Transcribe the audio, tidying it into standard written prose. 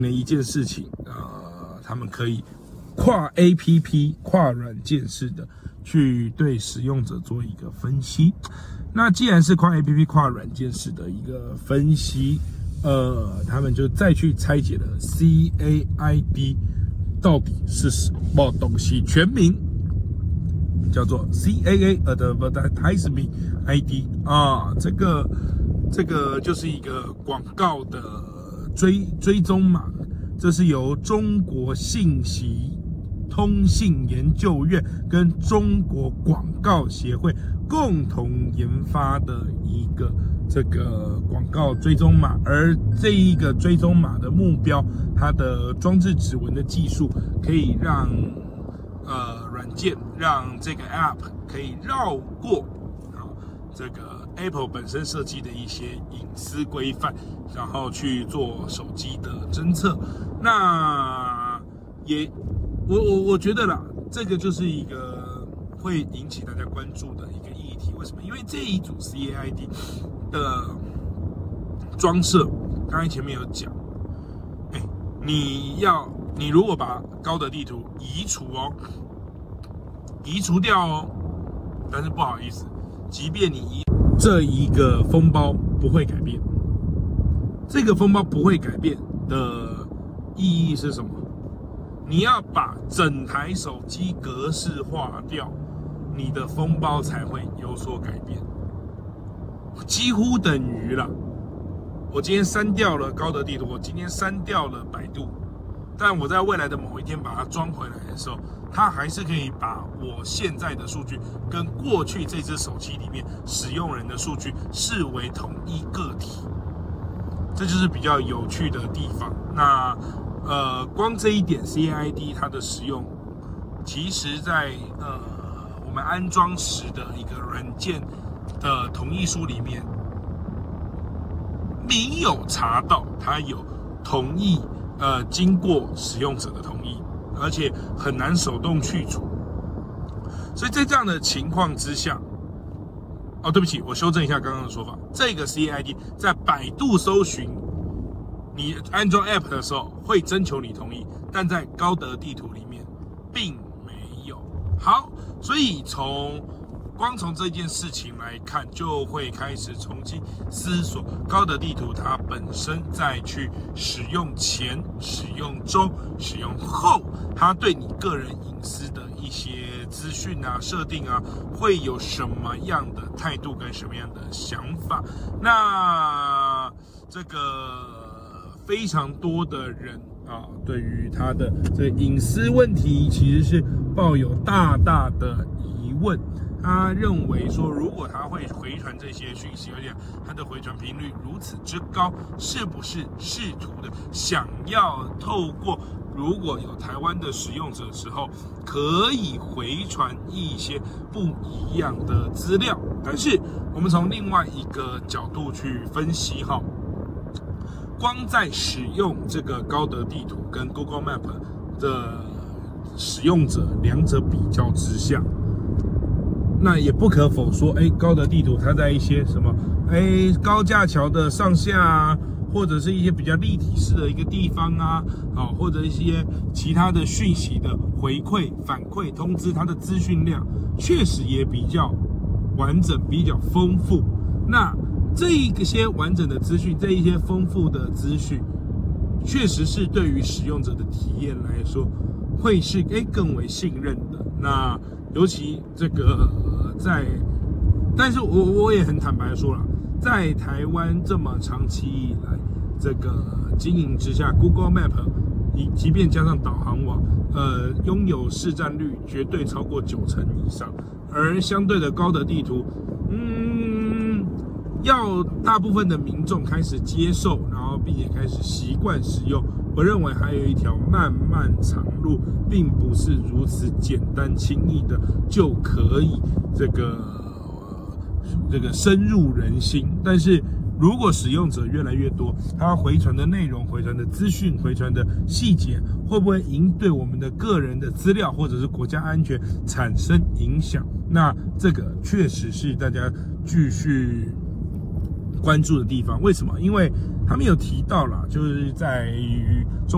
的一件事情，他们可以跨 APP、跨软件式的去对使用者做一个分析。那既然是跨 APP、跨软件式的一个分析，他们就再去拆解了 CAID 到底是什么东西，全名叫做 CAA Advertising ID 啊，这个就是一个广告的追踪码，这是由中国信息通信研究院跟中国广告协会共同研发的一个这个广告追踪码，而这一个追踪码的目标，它的装置指纹的技术可以让软件让这个 App 可以绕过这个 Apple 本身设计的一些隐私规范，然后去做手机的侦测。那我觉得啦，这个就是一个会引起大家关注的一个议题。为什么？因为这一组 CAID 的装设，刚才前面有讲，你如果把高德地图移除掉哦，但是不好意思，即便你这一个封包不会改变，这个封包不会改变的意义是什么？你要把整台手机格式化掉，你的封包才会有所改变，几乎等于了。我今天删掉了高德地图，我今天删掉了百度，但我在未来的某一天把它装回来的时候，它还是可以把我现在的数据跟过去这只手机里面使用人的数据视为同一个体，这就是比较有趣的地方。那光这一点 CAID 它的使用，其实在我们安装时的一个软件的同意书里面没有查到它有同意经过使用者的同意，而且很难手动去除。所以在这样的情况之下，对不起，我修正一下刚刚的说法，这个 CAID 在百度搜寻你安装 App 的时候会征求你同意，但在高德地图里面并没有。好，所以光从这件事情来看，就会开始重新思索高德地图它本身在去使用前、使用中、使用后，它对你个人隐私的一些资讯啊、设定啊，会有什么样的态度跟什么样的想法。那这个非常多的人对于他的这隐私问题其实是抱有大大的疑问。他认为说，如果他会回传这些讯息，而且他的回传频率如此之高，是不是试图的想要透过如果有台湾的使用者的时候，可以回传一些不一样的资料？但是我们从另外一个角度去分析光在使用这个高德地图跟 Google Map 的使用者两者比较之下，那也不可否说，高德地图它在一些什么，高架桥的上下啊，或者是一些比较立体式的一个地方啊，或者一些其他的讯息的回馈、反馈、通知，它的资讯量确实也比较完整、比较丰富。那这一些完整的资讯，这一些丰富的资讯，确实是对于使用者的体验来说，会是更为信任的。那尤其这个但是我也很坦白说了，在台湾这么长期以来这个经营之下 ，Google Map 即便加上导航网，拥有市占率绝对超过90%以上，而相对的高德地图，要大部分的民众开始接受，然后并且开始习惯使用，我认为还有一条漫漫长路，并不是如此简单轻易的就可以这个深入人心。但是如果使用者越来越多，他回传的内容、回传的资讯、回传的细节，会不会对我们的个人的资料或者是国家安全产生影响？那这个确实是大家继续关注的地方。为什么？因为他们有提到啦，就是在于